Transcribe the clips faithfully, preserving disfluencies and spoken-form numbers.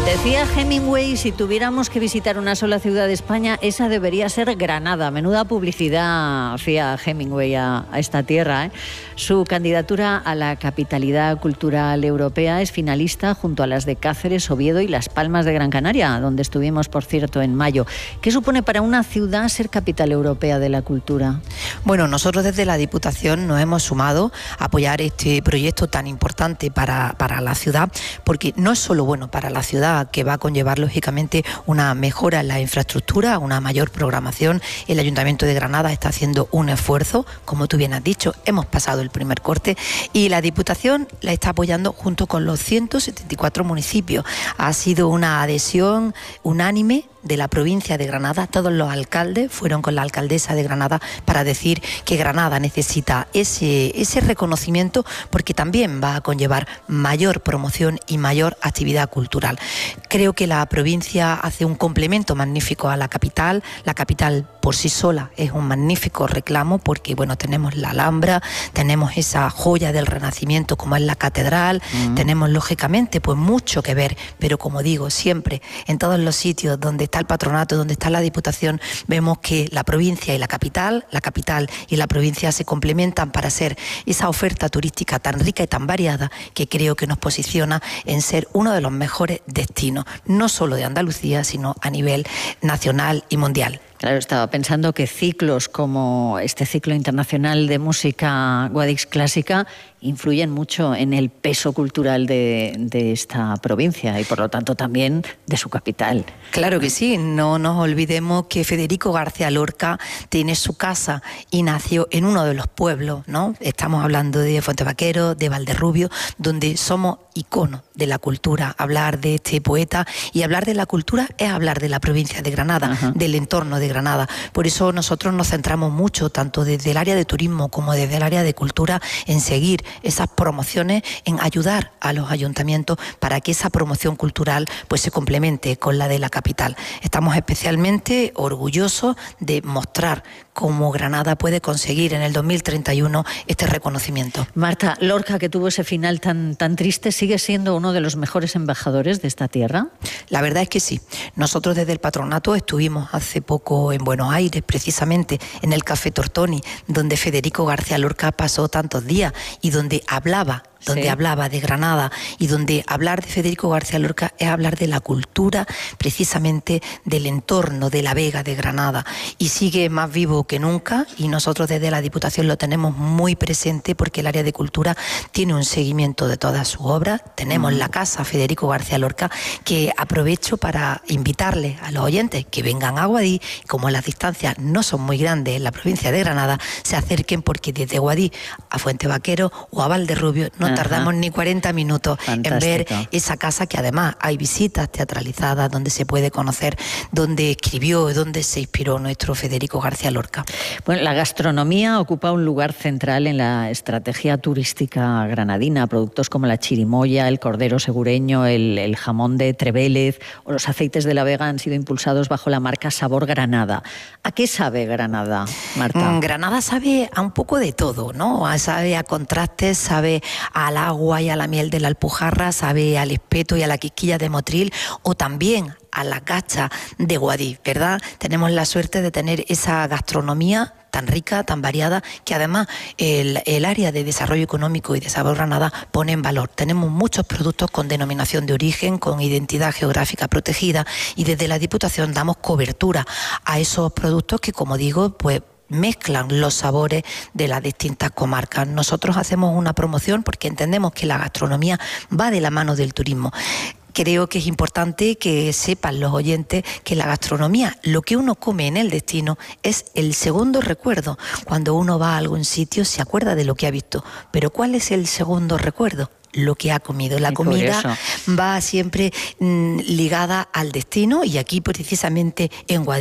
Decía Hemingway, si tuviéramos que visitar una sola ciudad de España, esa debería ser Granada. Menuda publicidad hacía Hemingway a, a esta tierra, ¿eh? Su candidatura a la capitalidad cultural europea es finalista junto a las de Cáceres, Oviedo y Las Palmas de Gran Canaria, donde estuvimos, por cierto, en mayo. ¿Qué supone para una ciudad ser capital europea de la cultura? Bueno, nosotros desde la Diputación nos hemos sumado a apoyar este proyecto tan importante para, para la ciudad, porque no es solo bueno para la ciudad, que va a conllevar lógicamente una mejora en la infraestructura, una mayor programación. El Ayuntamiento de Granada está haciendo un esfuerzo, como tú bien has dicho, hemos pasado el primer corte y la Diputación la está apoyando junto con los ciento setenta y cuatro municipios. Ha sido una adhesión unánime de la provincia de Granada. Todos los alcaldes fueron con la alcaldesa de Granada para decir que Granada necesita ese, ese reconocimiento, porque también va a conllevar mayor promoción y mayor actividad cultural. Creo que la provincia hace un complemento magnífico a la capital. La capital por sí sola es un magnífico reclamo, porque bueno, tenemos la Alhambra, tenemos esa joya del Renacimiento como es la catedral, mm. tenemos lógicamente pues mucho que ver, pero como digo siempre, en todos los sitios donde está el patronato, donde está la Diputación, vemos que la provincia y la capital, la capital y la provincia se complementan para hacer esa oferta turística tan rica y tan variada, que creo que nos posiciona en ser uno de los mejores destinos, no solo de Andalucía, sino a nivel nacional y mundial. Claro, estaba pensando que ciclos como este ciclo internacional de música Guadix Clásica influyen mucho en el peso cultural de, de esta provincia y por lo tanto también de su capital. Claro que sí, no nos olvidemos que Federico García Lorca tiene su casa y nació en uno de los pueblos, ¿no? Estamos hablando de Fuentevaquero, de Valderrubio, donde somos iconos de la cultura. Hablar de este poeta y hablar de la cultura es hablar de la provincia de Granada, Ajá. del entorno de Granada. Por eso nosotros nos centramos mucho, tanto desde el área de turismo como desde el área de cultura, en seguir esas promociones, en ayudar a los ayuntamientos para que esa promoción cultural pues se complemente con la de la capital. Estamos especialmente orgullosos de mostrar cómo Granada puede conseguir en el dos mil treinta y uno este reconocimiento. Marta, Lorca, que tuvo ese final tan, tan triste, ¿sigue siendo uno de los mejores embajadores de esta tierra? La verdad es que sí. Nosotros desde el patronato estuvimos hace poco en Buenos Aires, precisamente en el Café Tortoni, donde Federico García Lorca pasó tantos días y donde hablaba donde sí. hablaba de Granada y donde hablar de Federico García Lorca es hablar de la cultura, precisamente del entorno de la Vega de Granada, y sigue más vivo que nunca, y nosotros desde la Diputación lo tenemos muy presente, porque el área de cultura tiene un seguimiento de todas sus obras. Tenemos mm. la casa Federico García Lorca, que aprovecho para invitarles a los oyentes que vengan a Guadix, como las distancias no son muy grandes en la provincia de Granada, se acerquen, porque desde Guadix a Fuentevaquero o a Valderrubio no Ajá. tardamos ni cuarenta minutos Fantástico. En ver esa casa, que además hay visitas teatralizadas donde se puede conocer dónde escribió y dónde se inspiró nuestro Federico García Lorca. Bueno, la gastronomía ocupa un lugar central en la estrategia turística granadina. Productos como la chirimoya, el cordero segureño, el, el jamón de Trevélez o los aceites de la Vega han sido impulsados bajo la marca Sabor Granada. ¿A qué sabe Granada, Marta? Mm, Granada sabe a un poco de todo, ¿no? Sabe a contrastes, sabe al agua y a la miel de la Alpujarra, sabe al espeto y a la quisquilla de Motril, o también a la cacha de Guadix, ¿verdad? Tenemos la suerte de tener esa gastronomía tan rica, tan variada, que además el, el área de desarrollo económico y de Sabor Granada pone en valor. Tenemos muchos productos con denominación de origen, con identidad geográfica protegida, y desde la Diputación damos cobertura a esos productos que, como digo, pues mezclan los sabores de las distintas comarcas. Nosotros hacemos una promoción porque entendemos que la gastronomía va de la mano del turismo. Creo que es importante que sepan los oyentes que la gastronomía, lo que uno come en el destino, es el segundo recuerdo. Cuando uno va a algún sitio se acuerda de lo que ha visto, pero ¿cuál es el segundo recuerdo? Lo que ha comido. La comida va siempre mmm, ligada al destino, y aquí precisamente en Guadix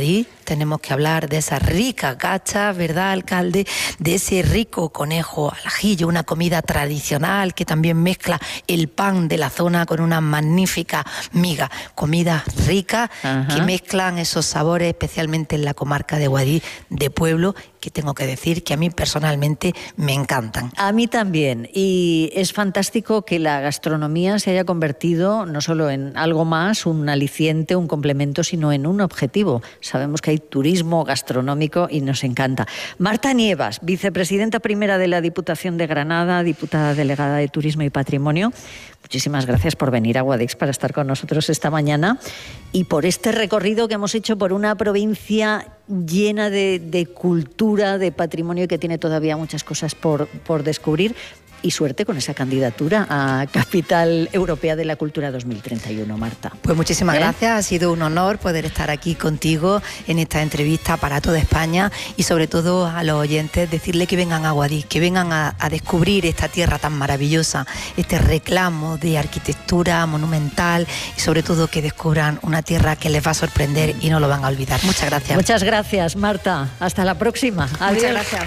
tenemos que hablar de esas ricas gachas, ¿verdad, alcalde? De ese rico conejo al ajillo, una comida tradicional que también mezcla el pan de la zona con una magnífica miga. Comidas ricas que mezclan esos sabores, especialmente en la comarca de Guadix de Pueblo, que tengo que decir que a mí personalmente me encantan. A mí también, y es fantástico que la gastronomía se haya convertido no solo en algo más, un aliciente, un complemento, sino en un objetivo. Sabemos que hay turismo gastronómico y nos encanta. Marta Nievas, vicepresidenta primera de la Diputación de Granada, diputada delegada de Turismo y Patrimonio, muchísimas gracias por venir a Guadix para estar con nosotros esta mañana y por este recorrido que hemos hecho por una provincia llena de, de cultura, de patrimonio y que tiene todavía muchas cosas por, por descubrir. Y suerte con esa candidatura a Capital Europea de la Cultura dos mil treinta y uno, Marta. Pues muchísimas ¿Eh? gracias, ha sido un honor poder estar aquí contigo en esta entrevista para toda España y sobre todo a los oyentes decirle que vengan a Guadix, que vengan a, a descubrir esta tierra tan maravillosa, este reclamo de arquitectura monumental y sobre todo que descubran una tierra que les va a sorprender y no lo van a olvidar. Muchas gracias. Muchas gracias, Marta. Hasta la próxima. Adiós. Muchas gracias.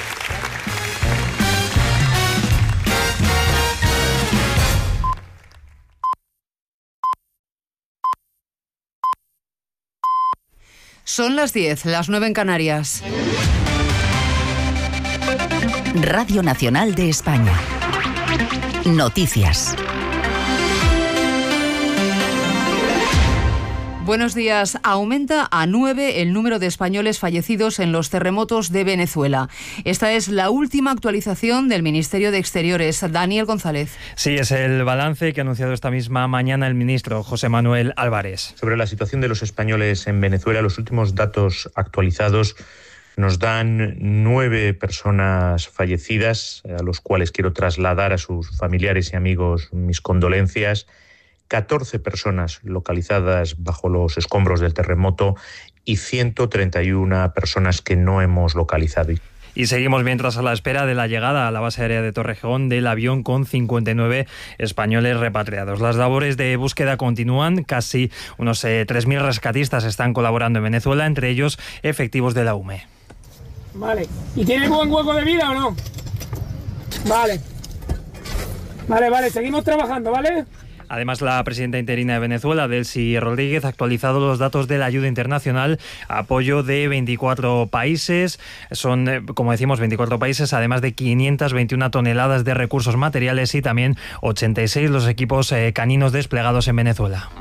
Son las diez, las nueve en Canarias. Radio Nacional de España. Noticias. Buenos días. Aumenta a nueve el número de españoles fallecidos en los terremotos de Venezuela. Esta es la última actualización del Ministerio de Exteriores. Daniel González. Sí, es el balance que ha anunciado esta misma mañana el ministro José Manuel Álvarez. Sobre la situación de los españoles en Venezuela, los últimos datos actualizados nos dan nueve personas fallecidas, a los cuales quiero trasladar a sus familiares y amigos mis condolencias. catorce personas localizadas bajo los escombros del terremoto y ciento treinta y una personas que no hemos localizado. Y seguimos mientras a la espera de la llegada a la base aérea de Torrejón del avión con cincuenta y nueve españoles repatriados. Las labores de búsqueda continúan. Casi unos eh, tres mil rescatistas están colaborando en Venezuela, entre ellos efectivos de la U M E. Vale. ¿Y tiene buen hueco de vida o no? Vale. Vale, vale. Seguimos trabajando, ¿vale? Además, la presidenta interina de Venezuela, Delcy Rodríguez, ha actualizado los datos de la ayuda internacional, apoyo de veinticuatro países, son, como decimos, veinticuatro países, además de quinientas veintiuna toneladas de recursos materiales y también ochenta y seis los equipos eh, caninos desplegados en Venezuela.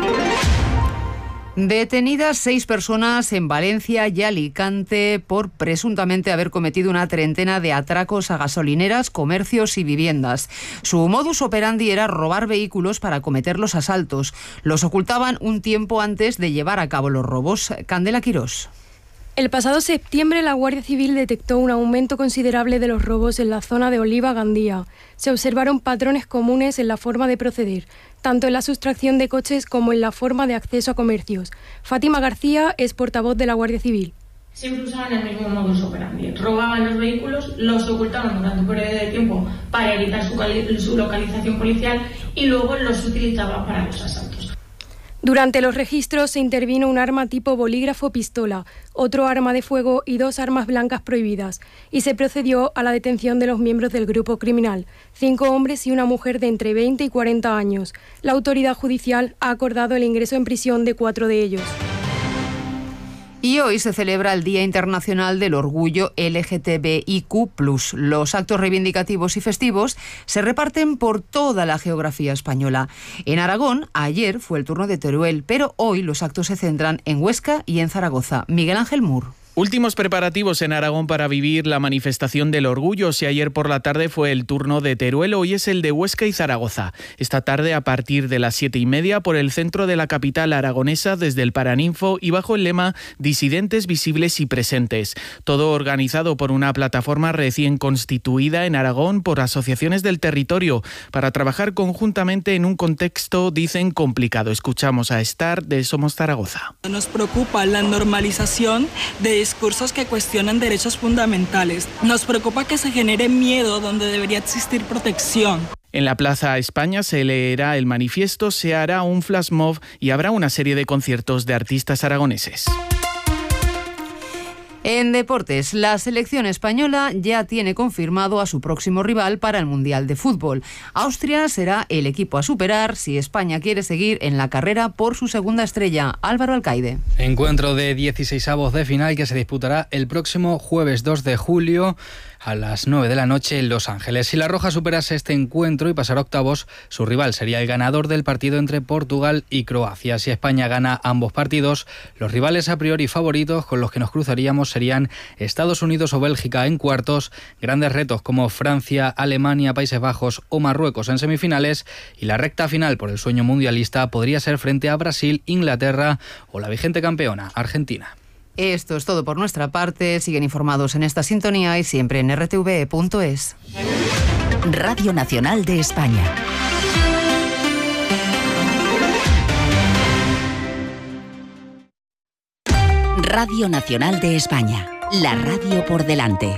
Detenidas seis personas en Valencia y Alicante por presuntamente haber cometido una treintena de atracos a gasolineras, comercios y viviendas. Su modus operandi era robar vehículos para cometer los asaltos. Los ocultaban un tiempo antes de llevar a cabo los robos. Candela Quirós. El pasado septiembre la Guardia Civil detectó un aumento considerable de los robos en la zona de Oliva-Gandía. Se observaron patrones comunes en la forma de proceder, tanto en la sustracción de coches como en la forma de acceso a comercios. Fátima García es portavoz de la Guardia Civil. Siempre usaban el mismo modus operandi. Robaban los vehículos, los ocultaban durante un periodo de tiempo para evitar su, su localización policial y luego los utilizaban para los asaltos. Durante los registros se intervino un arma tipo bolígrafo-pistola, otro arma de fuego y dos armas blancas prohibidas, y se procedió a la detención de los miembros del grupo criminal, cinco hombres y una mujer de entre veinte y cuarenta años. La autoridad judicial ha acordado el ingreso en prisión de cuatro de ellos. Y hoy se celebra el Día Internacional del Orgullo L G T B I Q plus. Los actos reivindicativos y festivos se reparten por toda la geografía española. En Aragón, ayer fue el turno de Teruel, pero hoy los actos se centran en Huesca y en Zaragoza. Miguel Ángel Mur. Últimos preparativos en Aragón para vivir la manifestación del orgullo. Si ayer por la tarde fue el turno de Teruel, hoy es el de Huesca y Zaragoza. Esta tarde, a partir de las siete y media, por el centro de la capital aragonesa, desde el Paraninfo y bajo el lema Disidentes visibles y presentes. Todo organizado por una plataforma recién constituida en Aragón por asociaciones del territorio para trabajar conjuntamente en un contexto, dicen, complicado. Escuchamos a Estar de Somos Zaragoza. Nos preocupa la normalización de discursos que cuestionan derechos fundamentales. Nos preocupa que se genere miedo donde debería existir protección. En la Plaza España se leerá el manifiesto, se hará un flash mob y habrá una serie de conciertos de artistas aragoneses. En deportes, la selección española ya tiene confirmado a su próximo rival para el Mundial de Fútbol. Austria será el equipo a superar si España quiere seguir en la carrera por su segunda estrella. Álvaro Alcaide. Encuentro de dieciseisavos de final que se disputará el próximo jueves dos de julio a las nueve de la noche en Los Ángeles. Si la Roja superase este encuentro y pasara octavos, su rival sería el ganador del partido entre Portugal y Croacia. Si España gana ambos partidos, los rivales a priori favoritos con los que nos cruzaríamos serían Estados Unidos o Bélgica en cuartos, grandes retos como Francia, Alemania, Países Bajos o Marruecos en semifinales, y la recta final por el sueño mundialista podría ser frente a Brasil, Inglaterra o la vigente campeona, Argentina. Esto es todo por nuestra parte. Siguen informados en esta sintonía y siempre en r t v punto es. Radio Nacional de España. Radio Nacional de España. La radio por delante.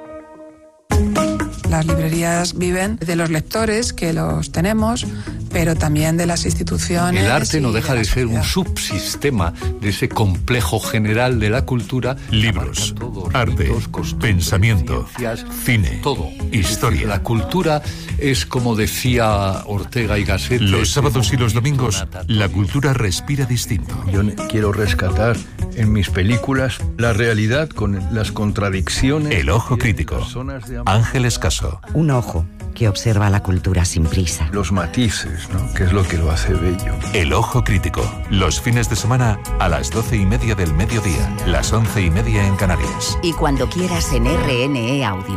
Las librerías viven de los lectores, que los tenemos, pero también de las instituciones. El arte no deja de, de ser un subsistema de ese complejo general de la cultura. Libros, arte, pensamiento, cine, todo, historia. La cultura es, como decía Ortega y Gasset, los sábados y los domingos la cultura respira distinto. Yo quiero rescatar en mis películas la realidad con las contradicciones. El ojo crítico. Ángeles Caso. Un ojo que observa la cultura sin prisa. Los matices, ¿no? Que es lo que lo hace bello. El ojo crítico. Los fines de semana a las doce y media del mediodía, las once y media en Canarias. Y cuando quieras en R N E Audio.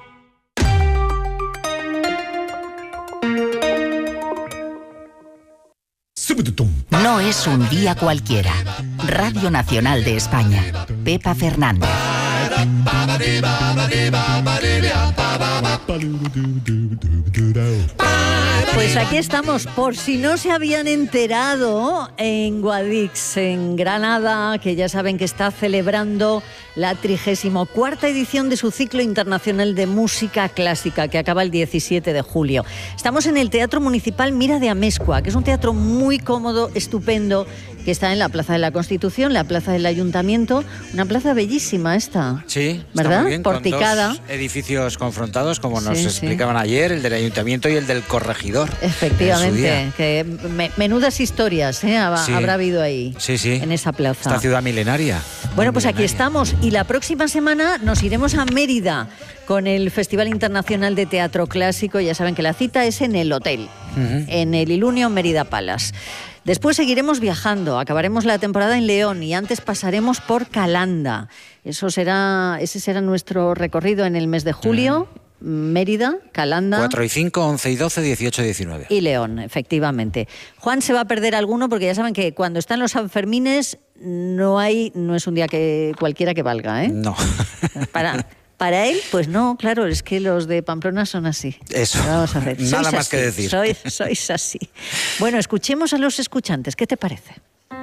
No es un día cualquiera. Radio Nacional de España. Pepa Fernández. Pues aquí estamos, por si no se habían enterado, en Guadix, en Granada, que ya saben que está celebrando la trigésima cuarta edición de su ciclo internacional de música clásica, que acaba el diecisiete de julio. Estamos en el Teatro Municipal Mira de Amezcua, que es un teatro muy cómodo, estupendo, que está en la Plaza de la Constitución, la Plaza del Ayuntamiento, una plaza bellísima esta. Sí, ¿verdad? Está muy bien, porticada. Con dos edificios confrontados, como nos Sí, explicaban sí. ayer, el del Ayuntamiento y el del Corregidor. Efectivamente, que me, menudas historias ¿eh? Hab- Sí. habrá habido ahí, Sí, sí. en esa plaza. Esta ciudad milenaria. Bueno, pues aquí Milenaria. estamos y la próxima semana nos iremos a Mérida con el Festival Internacional de Teatro Clásico. Ya saben que la cita es en el hotel, Ujú. en el Ilunio Mérida Palace. Después seguiremos viajando, acabaremos la temporada en León y antes pasaremos por Calanda. Eso será, ese será nuestro recorrido en el mes de julio. Mérida, Calanda cuatro y cinco, once y doce, dieciocho y diecinueve. y León, efectivamente. Juan se va a perder alguno porque ya saben que cuando están los Sanfermines no hay, no es un día que cualquiera que valga, ¿eh? No. Para, para él, pues no, claro, es que los de Pamplona son así. Eso. Vamos a ver. Nada sois más que así, decir. Sois, sois así. Bueno, escuchemos a los escuchantes. ¿Qué te parece?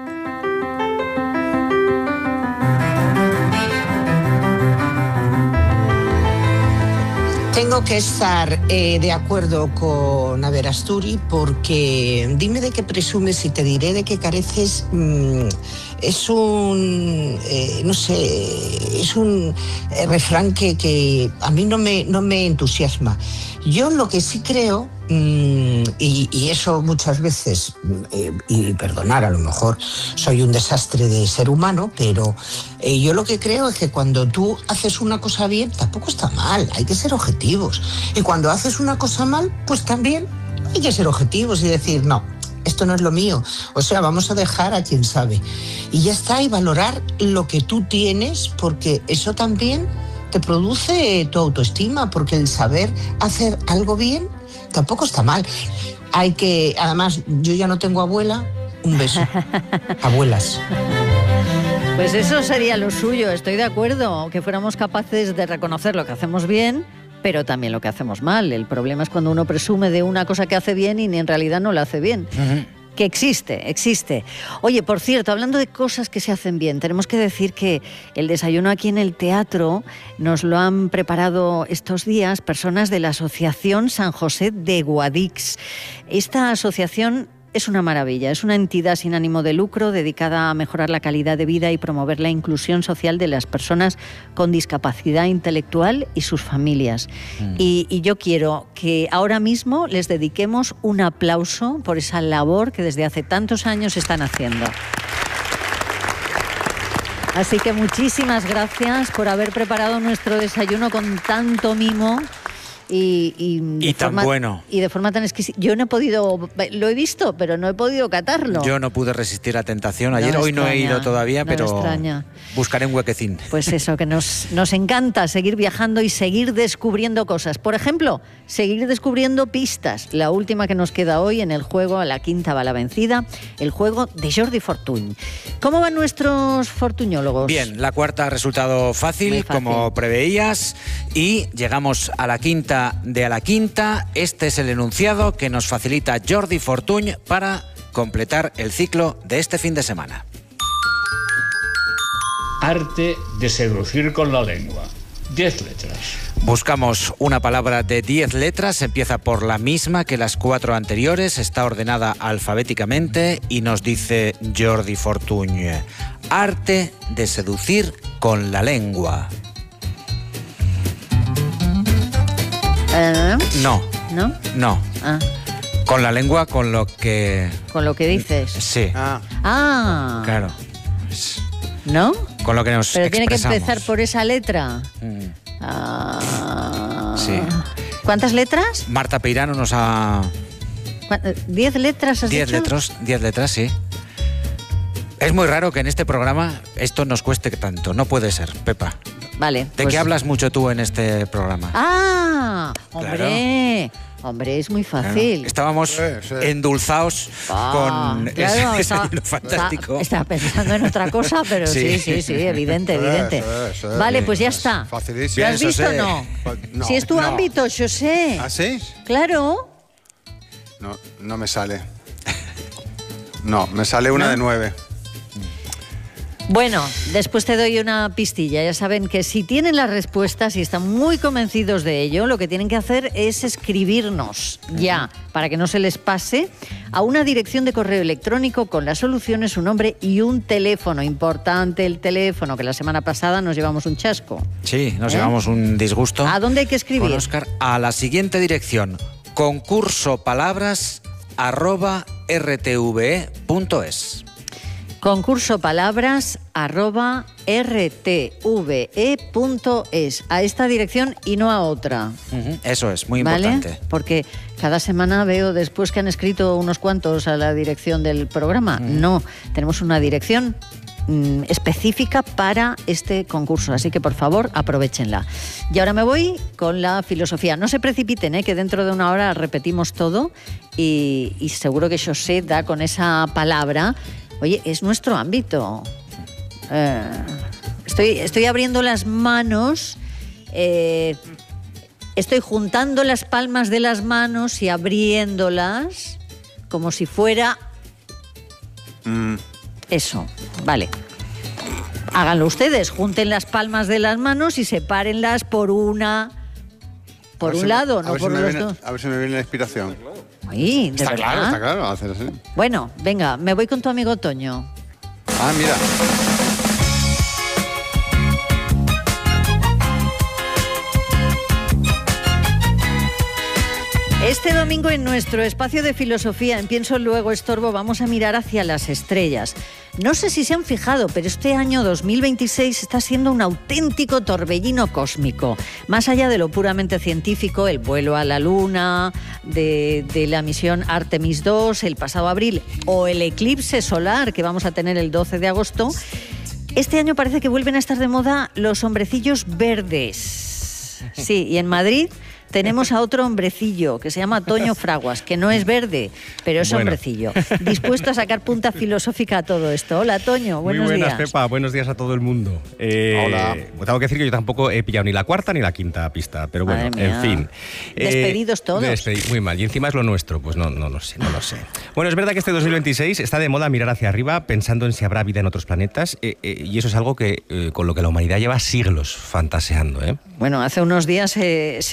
Tengo que estar eh, de acuerdo con Averasturi porque dime de qué presumes y te diré de qué careces. Mmm, es un, eh, no sé, es un eh, refrán que, que a mí no me, no me entusiasma. Yo lo que sí creo, mmm, y, y eso muchas veces, eh, y perdonar, a lo mejor soy un desastre de ser humano, pero eh, yo lo que creo es que cuando tú haces una cosa bien, tampoco está mal, hay que ser objetivos. Y cuando haces una cosa mal, pues también hay que ser objetivos y decir, no, esto no es lo mío. O sea, vamos a dejar a quien sabe. Y ya está, y valorar lo que tú tienes, porque eso también te produce tu autoestima, porque el saber hacer algo bien tampoco está mal. Hay que, además, yo ya no tengo abuela, un beso. Abuelas. Pues eso sería lo suyo, estoy de acuerdo, que fuéramos capaces de reconocer lo que hacemos bien, pero también lo que hacemos mal. El problema es cuando uno presume de una cosa que hace bien y en realidad no la hace bien. Uh-huh. Que existe, existe. Oye, por cierto, hablando de cosas que se hacen bien, tenemos que decir que el desayuno aquí en el teatro nos lo han preparado estos días personas de la Asociación San José de Guadix. Esta asociación es una maravilla. Es una entidad sin ánimo de lucro dedicada a mejorar la calidad de vida y promover la inclusión social de las personas con discapacidad intelectual y sus familias. Mm. Y, y yo quiero que ahora mismo les dediquemos un aplauso por esa labor que desde hace tantos años están haciendo. Así que muchísimas gracias por haber preparado nuestro desayuno con tanto mimo. Y, y, y tan forma, bueno. Y de forma tan exquisita. Yo no he podido, lo he visto, pero no he podido catarlo. Yo no pude resistir la tentación. Ayer, no hoy extraña, no he ido todavía, no pero extraña. Buscaré un huequecín. Pues eso, que nos, nos encanta seguir viajando y seguir descubriendo cosas. Por ejemplo, seguir descubriendo pistas. La última que nos queda hoy en el juego, a la quinta va la vencida, el juego de Jordi Fortuny. ¿Cómo van nuestros fortuñólogos? Bien, la cuarta ha resultado fácil, fácil, como preveías, y llegamos a la quinta de a la quinta. Este es el enunciado que nos facilita Jordi Fortuny para completar el ciclo de este fin de semana. Arte de seducir con la lengua. Diez letras. Buscamos una palabra de diez letras, empieza por la misma que las cuatro anteriores, está ordenada alfabéticamente y nos dice Jordi Fortuny: arte de seducir con la lengua. ¿Eh? No. ¿No? No. Ah. Con la lengua, con lo que... Con lo que dices. Sí. Ah. Ah. Claro. ¿No? Con lo que nos Pero tiene expresamos. que empezar por esa letra. Mm. Ah. Sí. ¿Cuántas letras? Marta Peirano nos ha... ¿Diez letras has diez dicho? letras, diez letras, sí. Es muy raro que en este programa esto nos cueste tanto. No puede ser, Pepa. Vale. ¿De pues... qué hablas mucho tú en este programa? ¡Ah! ¡Hombre! Claro. Hombre, es muy fácil. Claro. Estábamos sí, sí. endulzados ah, con claro, ese estaba, desayuno fantástico. Estaba pensando en otra cosa, pero sí, sí, sí, sí evidente, evidente. Sí, sí, vale, pues ya está. Facilísimo. ¿Lo has visto o no? no? Si es tu no. ámbito, yo sé. ¿Ah, sí? Claro. No, no me sale. No, me sale una ¿No? de nueve. Bueno, después te doy una pistilla. Ya saben que si tienen las respuestas y están muy convencidos de ello, lo que tienen que hacer es escribirnos ya, para que no se les pase, a una dirección de correo electrónico con las soluciones, su nombre y un teléfono. Importante el teléfono, que la semana pasada nos llevamos un chasco. Sí, nos ¿Eh? llevamos un disgusto. ¿A dónde hay que escribir? Con Óscar, a la siguiente dirección: concursopalabras arroba rtve punto es. Concurso palabras arroba rtve punto es. A esta dirección y no a otra. Uh-huh. Eso es, muy ¿Vale? importante. Porque cada semana veo después que han escrito unos cuantos a la dirección del programa. Uh-huh. No, tenemos una dirección mm, específica para este concurso. Así que, por favor, aprovéchenla. Y ahora me voy con la filosofía. No se precipiten, ¿eh? Que dentro de una hora repetimos todo y, y seguro que José da con esa palabra. Oye, es nuestro ámbito. Eh, estoy, estoy abriendo las manos, eh, estoy juntando las palmas de las manos y abriéndolas como si fuera... Mm. Eso, vale. Háganlo ustedes, junten las palmas de las manos y sepárenlas por una... Por un lado, no por los dos. A ver si me viene la inspiración. Ay, ¿de está verdad? claro, está claro, hacer así. Bueno, venga, me voy con tu amigo Toño. Ah, mira. Este domingo en nuestro espacio de filosofía, en Pienso Luego Estorbo, vamos a mirar hacia las estrellas. No sé si se han fijado, pero este año dos mil veintiséis está siendo un auténtico torbellino cósmico. Más allá de lo puramente científico, el vuelo a la Luna, de, de la misión Artemis dos el pasado abril, o el eclipse solar que vamos a tener el doce de agosto, este año parece que vuelven a estar de moda los hombrecillos verdes. Sí, y en Madrid tenemos a otro hombrecillo que se llama Toño Fraguas, que no es verde, pero es bueno. hombrecillo. Dispuesto a sacar punta filosófica a todo esto. Hola, Toño, buenos días. Muy buenas, días. Pepa, buenos días a todo el mundo. Eh, Hola. Tengo que decir que yo tampoco he pillado ni la cuarta ni la quinta pista, pero bueno, en fin. Despedidos eh, todos. Despedi- muy mal. Y encima es lo nuestro, pues no, no lo sé, no lo sé. Bueno, es verdad que este dos mil veintiséis está de moda mirar hacia arriba pensando en si habrá vida en otros planetas, eh, eh, y eso es algo que eh, con lo que la humanidad lleva siglos fantaseando, ¿eh? Bueno, hace unos días eh, se estrenó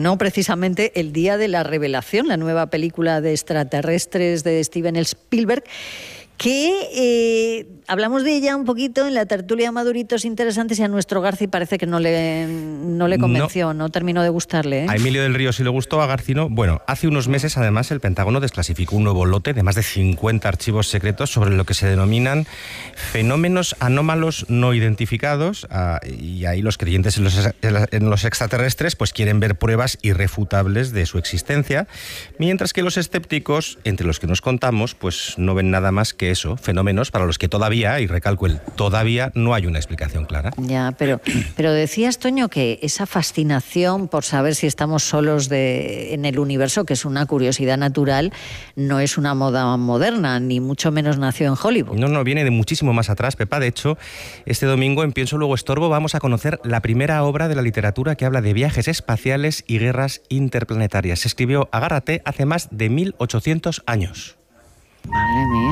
estrenó precisamente el día de la revelación, la nueva película de extraterrestres de Steven Spielberg, que eh, hablamos de ella un poquito en la tertulia Maduritos Interesantes y a nuestro Garci parece que no le, no le convenció, no, no terminó de gustarle. ¿eh? A Emilio del Río sí le gustó, a Garci no. Bueno, hace unos meses además el Pentágono desclasificó un nuevo lote de más de cincuenta archivos secretos sobre lo que se denominan fenómenos anómalos no identificados, ah, y ahí los creyentes en los, en los extraterrestres pues quieren ver pruebas irrefutables de su existencia, mientras que los escépticos, entre los que nos contamos, pues no ven nada más que eso, fenómenos para los que todavía, y recalco el todavía, no hay una explicación clara. Ya, pero, pero decías, Toño, que esa fascinación por saber si estamos solos de, en el universo, que es una curiosidad natural, no es una moda moderna, ni mucho menos nació en Hollywood. No, no, viene de muchísimo más atrás, Pepa. De hecho, este domingo en Pienso Luego Estorbo vamos a conocer la primera obra de la literatura que habla de viajes espaciales y guerras interplanetarias. Se escribió, agárrate, hace más de mil ochocientos años. Madre mía.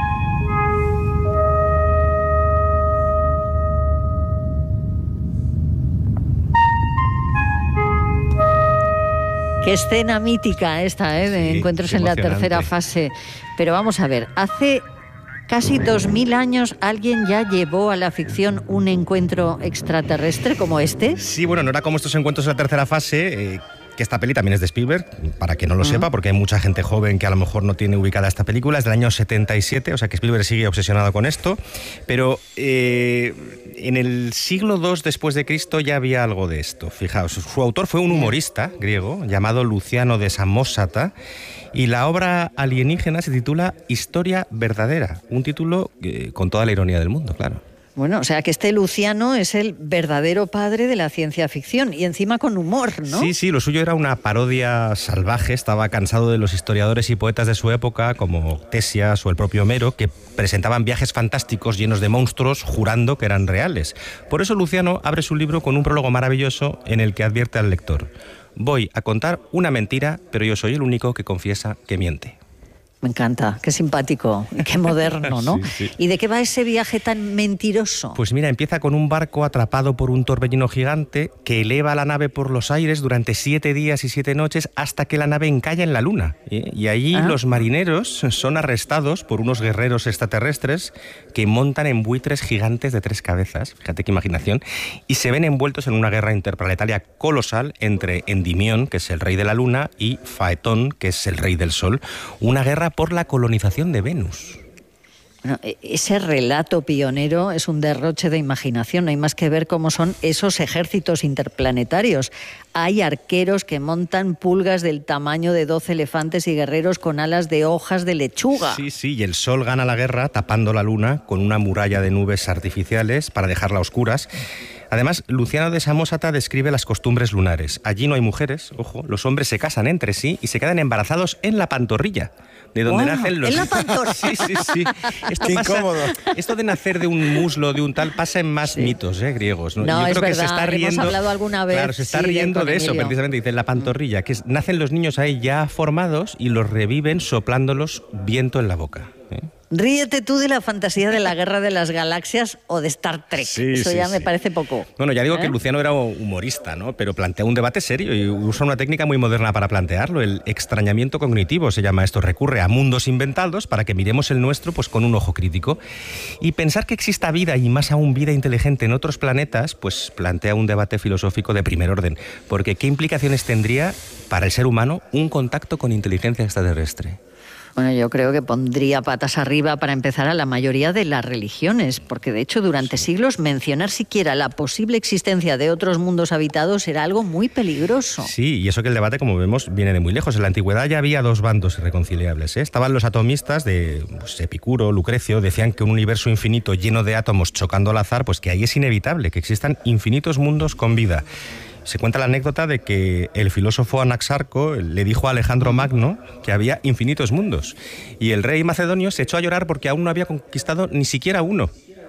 Qué escena mítica esta, ¿eh? De sí, encuentros en la tercera fase. Pero vamos a ver, hace casi dos mil años alguien ya llevó a la ficción un encuentro extraterrestre como este. Sí, bueno, no era como estos encuentros en la tercera fase, eh, que esta peli también es de Spielberg, para que no lo uh-huh. sepa, porque hay mucha gente joven que a lo mejor no tiene ubicada esta película, es del año setenta y siete, o sea que Spielberg sigue obsesionado con esto, pero eh, en el siglo dos después de Cristo ya había algo de esto. Fijaos, su autor fue un humorista griego llamado Luciano de Samosata, y la obra alienígena se titula Historia verdadera, un título eh, con toda la ironía del mundo, claro. Bueno, o sea que este Luciano es el verdadero padre de la ciencia ficción y encima con humor, ¿no? Sí, sí, lo suyo era una parodia salvaje, estaba cansado de los historiadores y poetas de su época, como Ctesias o el propio Homero, que presentaban viajes fantásticos llenos de monstruos jurando que eran reales. Por eso Luciano abre su libro con un prólogo maravilloso en el que advierte al lector: voy a contar una mentira, pero yo soy el único que confiesa que miente. Me encanta, qué simpático, qué moderno, ¿no? Sí, sí. ¿Y de qué va ese viaje tan mentiroso? Pues mira, empieza con un barco atrapado por un torbellino gigante que eleva la nave por los aires durante siete días y siete noches hasta que la nave encalla en la luna. ¿eh? Y allí ¿Ah? los marineros son arrestados por unos guerreros extraterrestres que montan en buitres gigantes de tres cabezas, fíjate qué imaginación, y se ven envueltos en una guerra interplanetaria colosal entre Endimión, que es el rey de la luna, y Faetón, que es el rey del sol. Una guerra por la colonización de Venus. Bueno, ese relato pionero es un derroche de imaginación, no hay más que ver cómo son esos ejércitos interplanetarios. Hay arqueros que montan pulgas del tamaño de doce elefantes y guerreros con alas de hojas de lechuga. Sí, sí, y el sol gana la guerra tapando la luna con una muralla de nubes artificiales para dejarla a oscuras. Además, Luciano de Samosata describe las costumbres lunares. Allí no hay mujeres, ojo, los hombres se casan entre sí y se quedan embarazados en la pantorrilla, de donde wow, nacen los... ¿En la pantorrilla? Sí, sí, sí. Esto Qué pasa, incómodo. Esto de nacer de un muslo, de un tal, pasa en más sí. mitos eh, griegos. No, no Yo es creo verdad, que se está riendo, hemos hablado alguna vez. Claro, se está sí, riendo de eso, Emilio. precisamente, dice la pantorrilla, que es, nacen los niños ahí ya formados y los reviven soplándolos viento en la boca. ¿eh? Ríete tú de la fantasía de la Guerra de las Galaxias o de Star Trek. Sí, Eso sí, ya sí. me parece poco. Bueno, ya digo ¿Eh? que Luciano era humorista, ¿no? Pero plantea un debate serio y usa una técnica muy moderna para plantearlo. El extrañamiento cognitivo se llama esto. Recurre a mundos inventados para que miremos el nuestro pues con un ojo crítico. Y pensar que exista vida y más aún vida inteligente en otros planetas, pues plantea un debate filosófico de primer orden. Porque ¿qué implicaciones tendría para el ser humano un contacto con inteligencia extraterrestre? Bueno, yo creo que pondría patas arriba para empezar a la mayoría de las religiones, porque de hecho durante siglos mencionar siquiera la posible existencia de otros mundos habitados era algo muy peligroso. Sí, y eso que el debate, como vemos, viene de muy lejos. En la antigüedad ya había dos bandos irreconciliables. ¿eh? Estaban los atomistas de pues, Epicuro, Lucrecio, decían que un universo infinito lleno de átomos chocando al azar, pues que ahí es inevitable, que existan infinitos mundos con vida. Se cuenta la anécdota de que el filósofo Anaxarco le dijo a Alejandro Magno que había infinitos mundos y el rey macedonio se echó a llorar porque aún no había conquistado ni siquiera uno.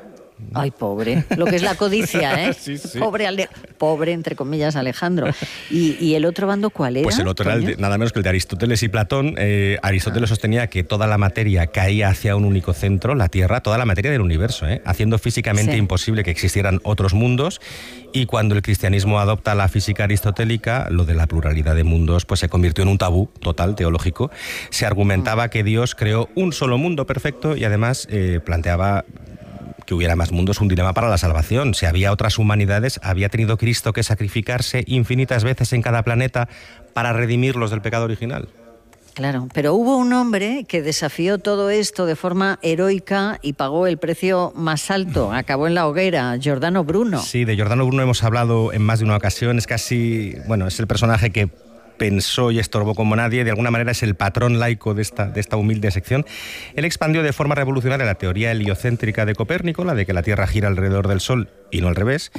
Ay, pobre. Lo que es la codicia, ¿eh? Sí, sí. Pobre, alde... pobre, entre comillas, Alejandro. ¿Y, ¿Y el otro bando cuál era? Pues el otro era el de, nada menos que el de Aristóteles y Platón. Eh, Aristóteles ah. sostenía que toda la materia caía hacia un único centro, la Tierra, toda la materia del universo, ¿eh? haciendo físicamente sí. imposible que existieran otros mundos. Y cuando el cristianismo adopta la física aristotélica, lo de la pluralidad de mundos pues se convirtió en un tabú total teológico. Se argumentaba que Dios creó un solo mundo perfecto y además eh, planteaba que hubiera más mundos, un dilema para la salvación. Si había otras humanidades, había tenido Cristo que sacrificarse infinitas veces en cada planeta para redimirlos del pecado original. Claro, pero hubo un hombre que desafió todo esto de forma heroica y pagó el precio más alto, acabó en la hoguera, Giordano Bruno. Sí, de Giordano Bruno hemos hablado en más de una ocasión, es casi, bueno, es el personaje que pensó y estorbó como nadie, de alguna manera es el patrón laico de esta, de esta humilde sección. Él expandió de forma revolucionaria la teoría heliocéntrica de Copérnico, la de que la Tierra gira alrededor del Sol y no al revés,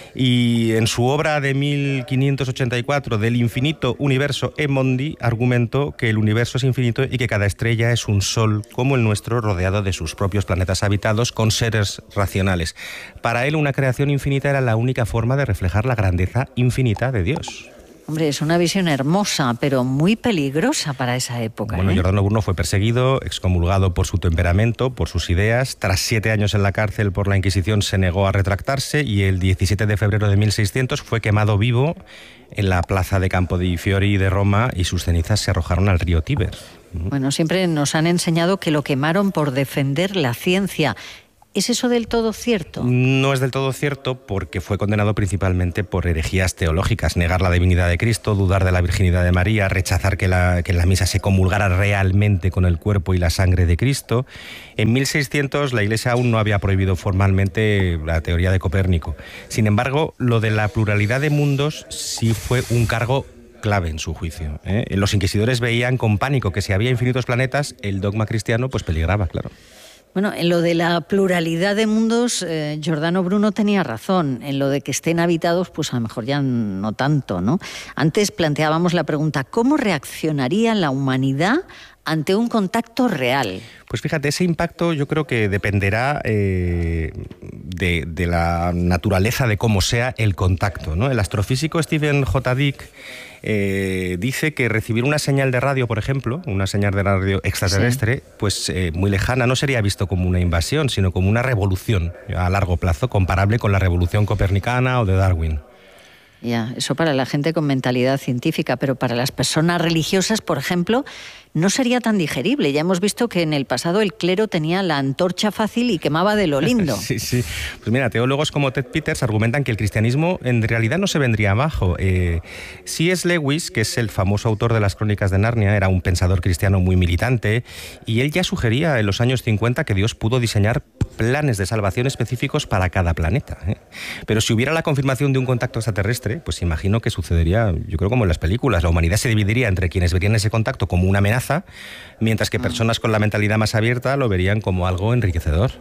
y en su obra de mil quinientos ochenta y cuatro, Del infinito universo e mondi, argumentó que el universo es infinito y que cada estrella es un sol como el nuestro, rodeado de sus propios planetas habitados con seres racionales. Para él, una creación infinita era la única forma de reflejar la grandeza infinita de Dios. Hombre, es una visión hermosa, pero muy peligrosa para esa época. Bueno, ¿eh? Giordano Bruno fue perseguido, excomulgado por su temperamento, por sus ideas. Tras siete años en la cárcel por la Inquisición, se negó a retractarse y el diecisiete de febrero de mil seiscientos fue quemado vivo en la plaza de Campo di Fiori de Roma y sus cenizas se arrojaron al río Tíber. Bueno, siempre nos han enseñado que lo quemaron por defender la ciencia. ¿Es eso del todo cierto? No es del todo cierto porque fue condenado principalmente por herejías teológicas, negar la divinidad de Cristo, dudar de la virginidad de María, rechazar que, la, que en la misa se comulgara realmente con el cuerpo y la sangre de Cristo. En mil seiscientos la Iglesia aún no había prohibido formalmente la teoría de Copérnico. Sin embargo, lo de la pluralidad de mundos sí fue un cargo clave en su juicio, ¿eh? Los inquisidores veían con pánico que si había infinitos planetas, el dogma cristiano pues peligraba, claro. Bueno, en lo de la pluralidad de mundos, eh, Giordano Bruno tenía razón. En lo de que estén habitados, pues a lo mejor ya no tanto, ¿no? Antes planteábamos la pregunta, ¿cómo reaccionaría la humanidad ante un contacto real? Pues fíjate, ese impacto yo creo que dependerá eh, de, de la naturaleza de cómo sea el contacto, ¿no? El astrofísico Stephen J. Dick eh, dice que recibir una señal de radio, por ejemplo, una señal de radio extraterrestre, sí. pues eh, muy lejana, no sería visto como una invasión, sino como una revolución a largo plazo, comparable con la revolución copernicana o de Darwin. Ya, eso para la gente con mentalidad científica, pero para las personas religiosas, por ejemplo, no sería tan digerible. Ya hemos visto que en el pasado el clero tenía la antorcha fácil y quemaba de lo lindo. Sí, sí. Pues mira, teólogos como Ted Peters argumentan que el cristianismo en realidad no se vendría abajo. Eh, C S Lewis, que es el famoso autor de las Crónicas de Narnia, era un pensador cristiano muy militante y él ya sugería en los años cincuenta que Dios pudo diseñar planes de salvación específicos para cada planeta, ¿eh? Pero si hubiera la confirmación de un contacto extraterrestre, pues imagino que sucedería, yo creo, como en las películas. La humanidad se dividiría entre quienes verían ese contacto como una amenaza, mientras que personas con la mentalidad más abierta lo verían como algo enriquecedor.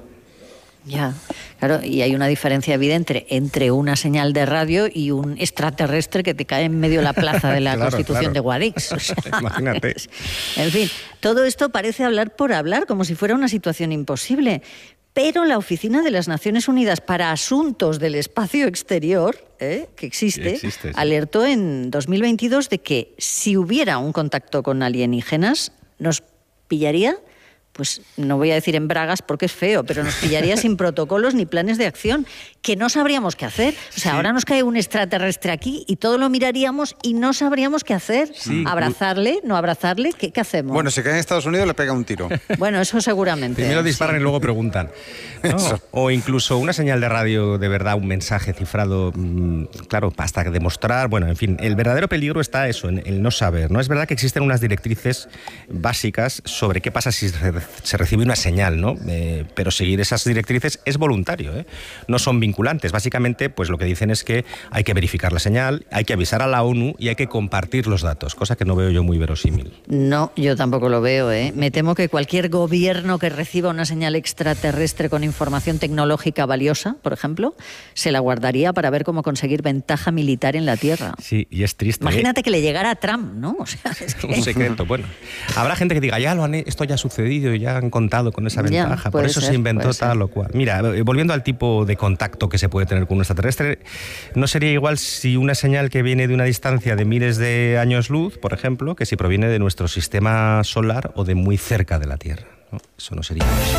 Ya, claro, y hay una diferencia evidente entre una señal de radio y un extraterrestre que te cae en medio de la plaza de la claro, Constitución claro. de Guadix. O sea, imagínate. En fin, todo esto parece hablar por hablar, como si fuera una situación imposible. Pero la Oficina de las Naciones Unidas para Asuntos del Espacio Exterior, ¿eh? que existe, existe sí. alertó en dos mil veintidós de que si hubiera un contacto con alienígenas, nos pillaría, pues no voy a decir en bragas porque es feo, pero nos pillaría sin protocolos ni planes de acción, que no sabríamos qué hacer. O sea, sí. ahora nos cae un extraterrestre aquí y todo lo miraríamos y no sabríamos qué hacer. Sí. ¿Abrazarle? ¿No abrazarle? ¿Qué, qué hacemos? Bueno, si cae en Estados Unidos le pega un tiro. Bueno, eso seguramente. Primero disparan sí. y luego preguntan. ¿No? O incluso una señal de radio, de verdad, un mensaje cifrado, mmm, claro, hasta demostrar, bueno, en fin, el verdadero peligro está eso, en el no saber, ¿no? Es verdad que existen unas directrices básicas sobre qué pasa si se se recibe una señal, ¿no? Eh, pero seguir esas directrices es voluntario, ¿eh? No son vinculantes. Básicamente, pues lo que dicen es que hay que verificar la señal, hay que avisar a la ONU y hay que compartir los datos, cosa que no veo yo muy verosímil. No, yo tampoco lo veo, ¿eh? Me temo que cualquier gobierno que reciba una señal extraterrestre con información tecnológica valiosa, por ejemplo, se la guardaría para ver cómo conseguir ventaja militar en la Tierra. Sí, y es triste. Imagínate ¿eh? que le llegara a Trump, ¿no? O sea, es que... Un secreto, bueno. Habrá gente que diga, ya lo han, esto ya ha sucedido, y ya han contado con esa Ya, ventaja, por puede eso ser, se inventó puede ser. tal o cual. Mira, volviendo al tipo de contacto que se puede tener con un extraterrestre, no sería igual si una señal que viene de una distancia de miles de años luz, por ejemplo, que si proviene de nuestro sistema solar o de muy cerca de la Tierra, ¿no? Eso no sería eso.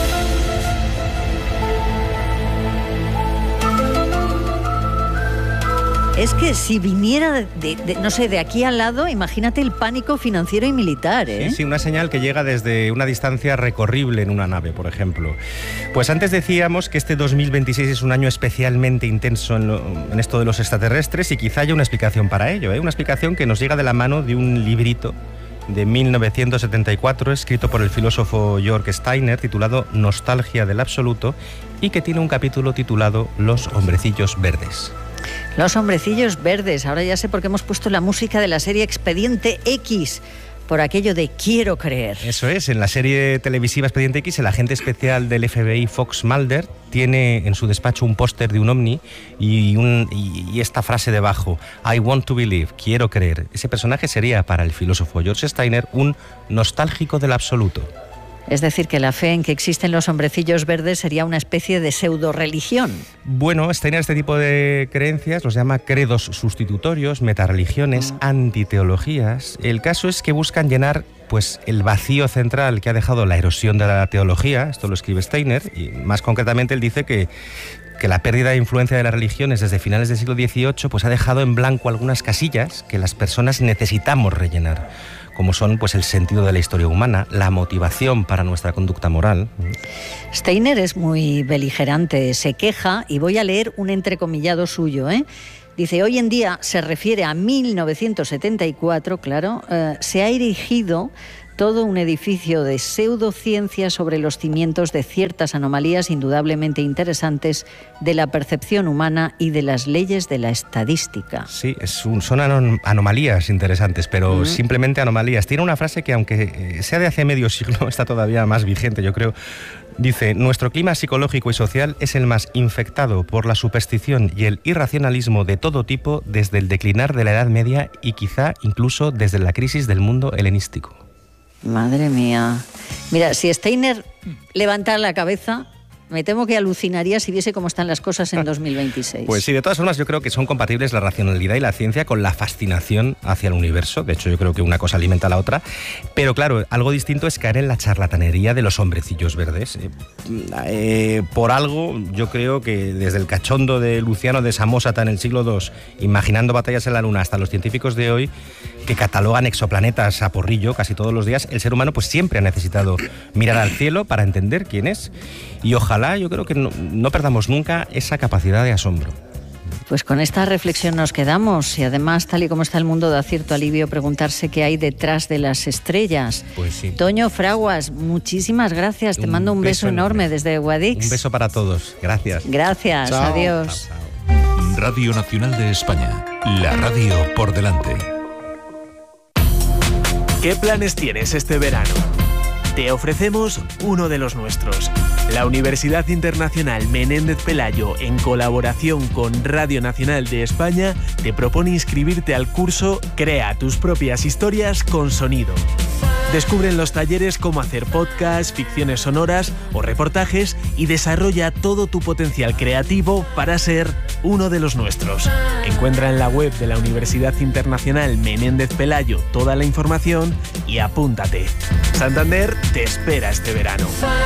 Es que si viniera, de, de- de- no sé, de aquí al lado, imagínate el pánico financiero y militar, ¿eh? Sí, sí, una señal que llega desde una distancia recorrible en una nave, por ejemplo. Pues antes decíamos que este dos mil veintiséis es un año especialmente intenso en, lo- en esto de los extraterrestres y quizá haya una explicación para ello, ¿eh? Una explicación que nos llega de la mano de un librito de mil novecientos setenta y cuatro, escrito por el filósofo Georg Steiner, titulado Nostalgia del Absoluto, y que tiene un capítulo titulado Los hombrecillos verdes. Los hombrecillos verdes, ahora ya sé por qué hemos puesto la música de la serie Expediente X, por aquello de quiero creer. Eso es, en la serie televisiva Expediente X, el agente especial del F B I Fox Mulder tiene en su despacho un póster de un ovni y, un, y, y esta frase debajo, I want to believe, quiero creer. Ese personaje sería para el filósofo George Steiner un nostálgico del absoluto. Es decir, que la fe en que existen los hombrecillos verdes sería una especie de pseudo-religión. Bueno, Steiner este tipo de creencias los llama credos sustitutorios, metareligiones, antiteologías. El caso es que buscan llenar pues el vacío central que ha dejado la erosión de la teología, esto lo escribe Steiner, y más concretamente él dice que que la pérdida de influencia de las religiones desde finales del siglo dieciocho pues ha dejado en blanco algunas casillas que las personas necesitamos rellenar, como son pues el sentido de la historia humana, la motivación para nuestra conducta moral. Steiner es muy beligerante, se queja, y voy a leer un entrecomillado suyo, ¿eh? Dice, hoy en día, se refiere a mil novecientos setenta y cuatro, claro, eh, se ha erigido todo un edificio de pseudociencia sobre los cimientos de ciertas anomalías indudablemente interesantes de la percepción humana y de las leyes de la estadística. Sí, es un, son anom- anomalías interesantes, pero Ujú. simplemente anomalías. Tiene una frase que, aunque eh, sea de hace medio siglo, está todavía más vigente, yo creo. Dice, nuestro clima psicológico y social es el más infectado por la superstición y el irracionalismo de todo tipo desde el declinar de la Edad Media y quizá incluso desde la crisis del mundo helenístico. Madre mía. Mira, si Steiner levantara la cabeza, me temo que alucinaría si viese cómo están las cosas en dos mil veintiséis. Pues sí, de todas formas yo creo que son compatibles la racionalidad y la ciencia con la fascinación hacia el universo. De hecho, yo creo que una cosa alimenta a la otra. Pero claro, algo distinto es caer en la charlatanería de los hombrecillos verdes. Eh, eh, por algo, yo creo que desde el cachondo de Luciano de Samosata en el siglo segundo, imaginando batallas en la Luna, hasta los científicos de hoy, que catalogan exoplanetas a porrillo casi todos los días, el ser humano pues siempre ha necesitado mirar al cielo para entender quién es. Y ojalá, yo creo que no, no perdamos nunca esa capacidad de asombro. Pues con esta reflexión nos quedamos, y además, tal y como está el mundo, da cierto alivio preguntarse qué hay detrás de las estrellas. Pues sí. Toño Fraguas, muchísimas gracias. Te Un mando un beso, beso enorme enorme. desde Guadix. Un beso para todos. Gracias. Gracias, Chao. adiós. Radio Nacional de España. La radio por delante. ¿Qué planes tienes este verano? Te ofrecemos uno de los nuestros. La Universidad Internacional Menéndez Pelayo, en colaboración con Radio Nacional de España, te propone inscribirte al curso Crea tus propias historias con sonido. Descubre en los talleres cómo hacer podcasts, ficciones sonoras o reportajes y desarrolla todo tu potencial creativo para ser uno de los nuestros. Encuentra en la web de la Universidad Internacional Menéndez Pelayo toda la información y apúntate. Santander te espera este verano.